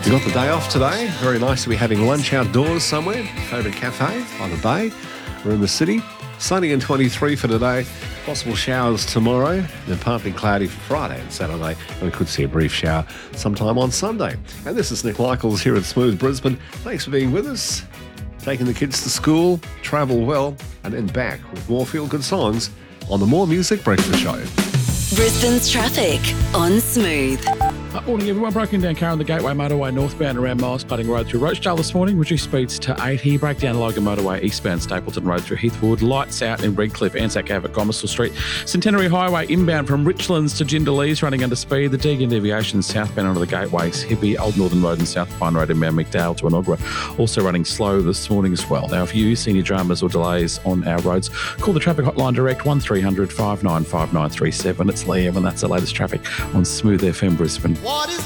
You got the day off today. Very nice to be having lunch outdoors somewhere. Favourite cafe by the bay or in the city. Sunny and 23 for today. Possible showers tomorrow. Then partly cloudy for Friday and Saturday. And we could see a brief shower sometime on Sunday. And this is Nick Michaels here at Smooth Brisbane. Thanks for being with us. Taking the kids to school, travel well, and then back with more feel-good songs on the More Music Breakfast Show. Brisbane's traffic on Smooth. Morning everyone, broken down car on the Gateway Motorway northbound around Miles Cutting Road through Rochdale this morning. Reduced speeds to 80. Break down Logan Motorway eastbound Stapleton Road through Heathwood. Lights out in Redcliffe, Anzac Ave at Gomersall Street. Centenary Highway inbound from Richlands to Jindalee running under speed. The Deagon Deviation southbound onto the Gateways. Hippie, Old Northern Road and South Pine Road inbound McDowell to Enoggera. Also running slow this morning as well. Now if you see any dramas or delays on our roads, call the traffic hotline direct 1300 595937. It's Liam and that's the latest traffic on Smooth FM Brisbane.